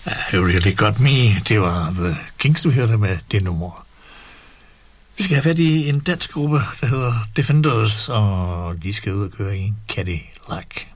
You Really Got Me. Det var The Kings, vi hørte med det nummer. Vi skal have fat i en dansk gruppe, der hedder Defenders, og de skal ud og køre i en Cadillac.